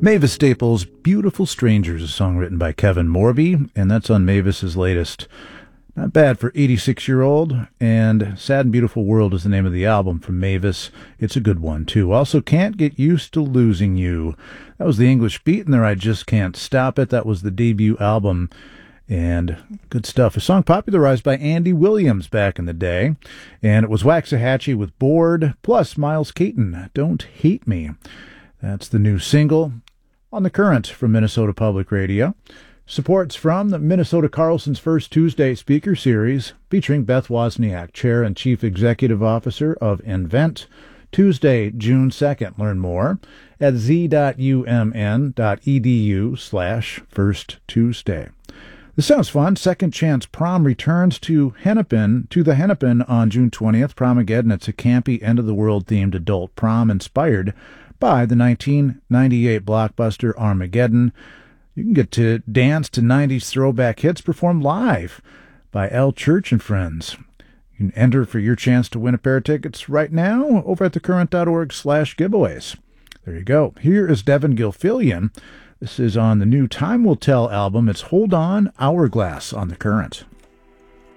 Mavis Staples' Beautiful Strangers, a song written by Kevin Morby, and that's on Mavis's latest. Not bad for 86-year-old, and Sad and Beautiful World is the name of the album from Mavis. It's a good one, too. Also, Can't Get Used to Losing You. That was the English beat in there, I Just Can't Stop It. That was the debut album, and good stuff. A song popularized by Andy Williams back in the day, and it was Waxahachie with Bored, plus Miles Caton, Don't Hate Me. That's the new single on The Current from Minnesota Public Radio. Supports from the Minnesota Carlson's First Tuesday Speaker Series, featuring Beth Wozniak, Chair and Chief Executive Officer of Invent, Tuesday, June 2nd. Learn more at z.umn.edu/First Tuesday. This sounds fun. Second Chance Prom returns to the Hennepin on June 20th. Promageddon. It's a campy, end-of-the-world themed adult prom inspired by the 1998 blockbuster Armageddon. You can get to dance to 90s throwback hits performed live by Al Church and Friends. You can enter for your chance to win a pair of tickets right now over at thecurrent.org/giveaways. There you go. Here is Devin Gilfillian. This is on the new Time Will Tell album. It's Hold On, Hourglass on The Current.